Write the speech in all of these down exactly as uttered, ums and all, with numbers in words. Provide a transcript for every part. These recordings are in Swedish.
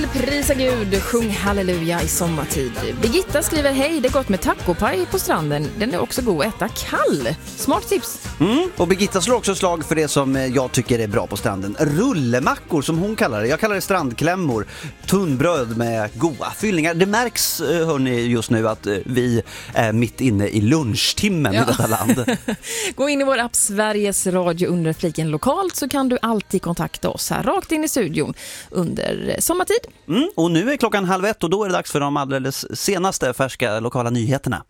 Prisa Gud, sjung halleluja i sommartid. Birgitta skriver hej, det är gott med tacopaj på stranden. Den är också god att äta kall. Smart tips. Mm, och Birgitta slår också slag för det som jag tycker är bra på stranden. Rullemackor som hon kallar det. Jag kallar det strandklämmor. Tunnbröd med goda fyllningar. Det märks, hörni, just nu att vi är mitt inne i lunchtimmen ja. i detta land. Gå in i vår app Sveriges Radio under fliken lokalt så kan du alltid kontakta oss här rakt in i studion under sommartid. Mm, och nu är klockan halv ett och då är det dags för de alldeles senaste färska lokala nyheterna.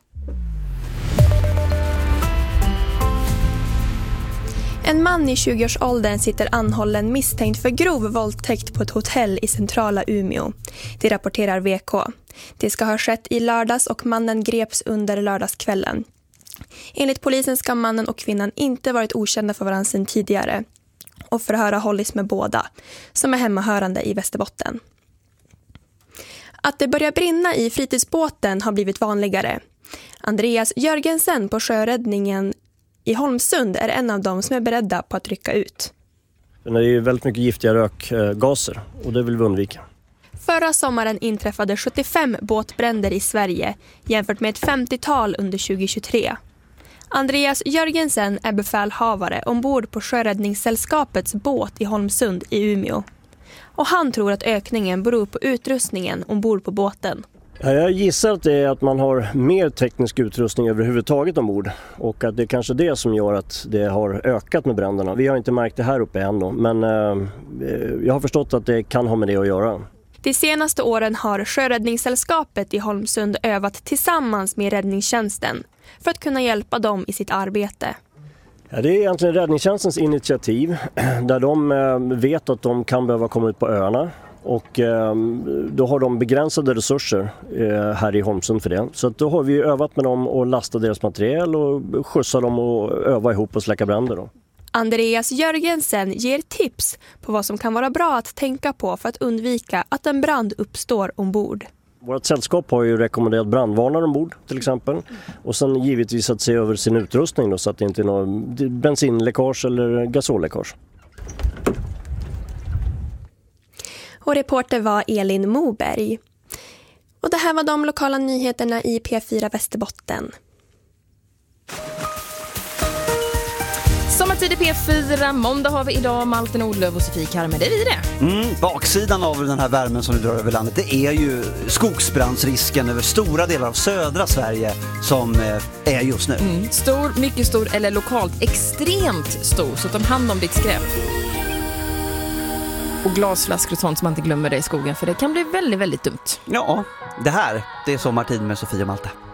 En man i tjugoårsåldern sitter anhållen misstänkt för grov våldtäkt på ett hotell i centrala Umeå. Det rapporterar V K. Det ska ha skett i lördags och mannen greps under lördagskvällen. Enligt polisen ska mannen och kvinnan inte varit okända för varandra sedan tidigare. Och förhör har hållits med båda, som är hemmahörande i Västerbotten. Att det börjar brinna i fritidsbåten har blivit vanligare. Andreas Jörgensen på sjöräddningen i Holmsund är en av dem som är beredda på att rycka ut. Det är ju väldigt mycket giftiga rökgaser och det vill vi undvika. Förra sommaren inträffade sjuttiofem båtbränder i Sverige jämfört med ett femtiotal under tjugohundratjugotre. Andreas Jörgensen är befälhavare ombord på Sjöräddningssällskapets båt i Holmsund i Umeå. Och han tror att ökningen beror på utrustningen ombord på båten. Ja, jag gissar att det är att man har mer teknisk utrustning överhuvudtaget ombord. Och att det är kanske det som gör att det har ökat med bränderna. Vi har inte märkt det här uppe än då, men eh, jag har förstått att det kan ha med det att göra. De senaste åren har Sjöräddningssällskapet i Holmsund övat tillsammans med räddningstjänsten för att kunna hjälpa dem i sitt arbete. Ja, det är egentligen räddningstjänstens initiativ där de eh, vet att de kan behöva komma ut på öarna. Och eh, då har de begränsade resurser eh, här i Holmsund för det. Så att då har vi övat med dem och lastat deras material och skjutsa dem och öva ihop och släcka bränder då. Andreas Jörgensen ger tips på vad som kan vara bra att tänka på för att undvika att en brand uppstår ombord. Vårt sällskap har ju rekommenderat brandvarnare ombord till exempel. Och sen givetvis att se över sin utrustning då, så att det inte är någon bensinläckage eller gasolläckage. Och reporter var Elin Moberg. Och det här var de lokala nyheterna i P fyra Västerbotten. Sommartid i P fyra, måndag har vi idag Malte Nordlöf och Sofie Karme, det är vi det. Mm, baksidan av den här värmen som nu drar över landet, det är ju skogsbrandsrisken över stora delar av södra Sverige som eh, är just nu. Mm, stor, mycket stor eller lokalt extremt stor, så ta hand om ditt skräp. Och glasflaskor och sånt som man inte glömmer det i skogen, för det kan bli väldigt, väldigt dumt. Ja, det här, det är Sommartid med Sofie och Malte.